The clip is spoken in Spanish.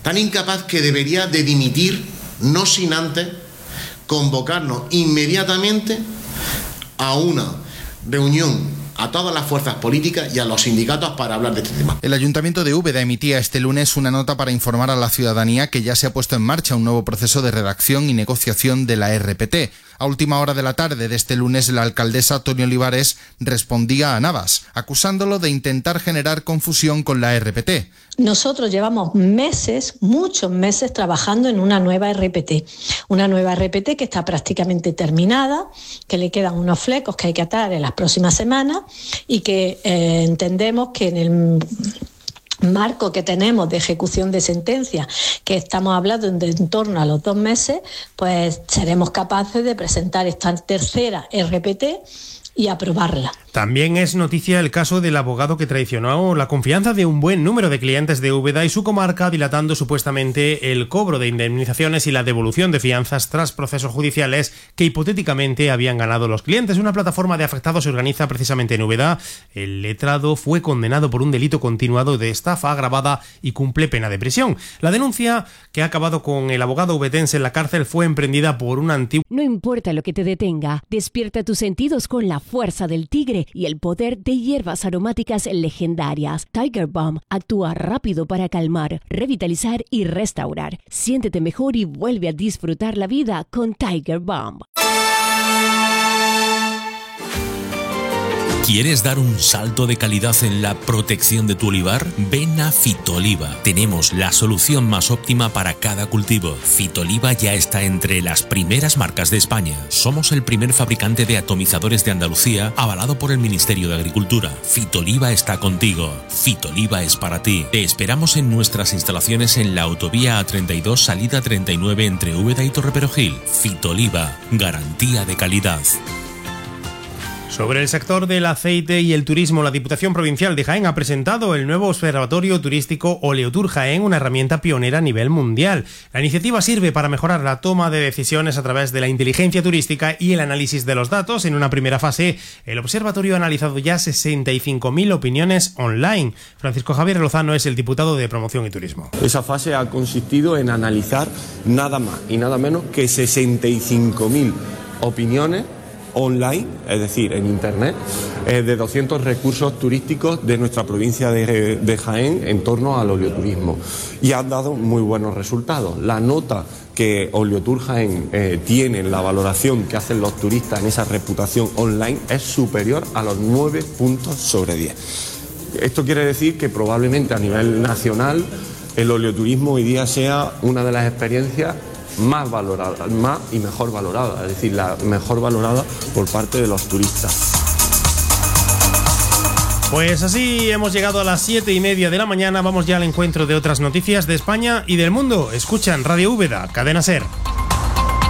tan incapaz que debería de dimitir, no sin antes convocarnos inmediatamente a una reunión a todas las fuerzas políticas y a los sindicatos para hablar de este tema. El Ayuntamiento de Úbeda emitía este lunes una nota para informar a la ciudadanía que ya se ha puesto en marcha un nuevo proceso de redacción y negociación de la RPT. A última hora de la tarde de este lunes, la alcaldesa Toni Olivares respondía a Navas, acusándolo de intentar generar confusión con la RPT. Nosotros llevamos meses, muchos meses, trabajando en una nueva RPT. Una nueva RPT que está prácticamente terminada, que le quedan unos flecos que hay que atar en las próximas semanas y que entendemos que en el marco que tenemos de ejecución de sentencia, que estamos hablando de en torno a los 2 meses, pues seremos capaces de presentar esta tercera RPT y aprobarla. También es noticia el caso del abogado que traicionó la confianza de un buen número de clientes de Úbeda y su comarca, dilatando supuestamente el cobro de indemnizaciones y la devolución de fianzas tras procesos judiciales que hipotéticamente habían ganado los clientes. Una plataforma de afectados se organiza precisamente en Úbeda. El letrado fue condenado por un delito continuado de estafa agravada y cumple pena de prisión. La denuncia, que ha acabado con el abogado ubetense en la cárcel, fue emprendida por un antiguo... No importa lo que te detenga, despierta tus sentidos con la fuerza del tigre y el poder de hierbas aromáticas legendarias. Tiger Balm actúa rápido para calmar, revitalizar y restaurar. Siéntete mejor y vuelve a disfrutar la vida con Tiger Balm. ¿Quieres dar un salto de calidad en la protección de tu olivar? Ven a Fitoliva. Tenemos la solución más óptima para cada cultivo. Fitoliva ya está entre las primeras marcas de España. Somos el primer fabricante de atomizadores de Andalucía, avalado por el Ministerio de Agricultura. Fitoliva está contigo. Fitoliva es para ti. Te esperamos en nuestras instalaciones en la autovía A32, salida 39 entre Úbeda y Torreperogil. Fitoliva, garantía de calidad. Sobre el sector del aceite y el turismo, la Diputación Provincial de Jaén ha presentado el nuevo Observatorio Turístico Oleotur Jaén, una herramienta pionera a nivel mundial. La iniciativa sirve para mejorar la toma de decisiones a través de la inteligencia turística y el análisis de los datos. En una primera fase, el observatorio ha analizado ya 65.000 opiniones online. Francisco Javier Lozano es el diputado de Promoción y Turismo. Esa fase ha consistido en analizar nada más y nada menos que 65.000 opiniones online, es decir, en internet, de 200 recursos turísticos de nuestra provincia de Jaén en torno al oleoturismo, y han dado muy buenos resultados. La nota que Oleotur Jaén tiene en la valoración que hacen los turistas en esa reputación online es superior a los 9 puntos sobre 10. Esto quiere decir que probablemente a nivel nacional el oleoturismo hoy día sea una de las experiencias más valorada, más y mejor valorada, es decir, la mejor valorada por parte de los turistas. Pues así hemos llegado a las 7:30 de la mañana. Vamos ya al encuentro de otras noticias de España y del mundo. Escuchan Radio Úbeda, Cadena SER.